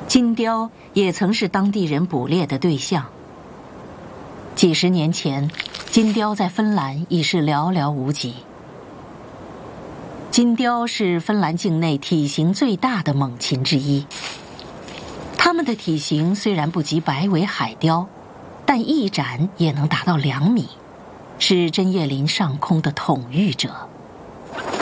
金雕也曾是当地人捕猎的对象。几十年前，金雕在芬兰已是寥寥无几。金雕是芬兰境内体型最大的猛禽之一。它们的体型虽然不及白尾海雕，但一展也能达到2米，是针叶林上空的统御者。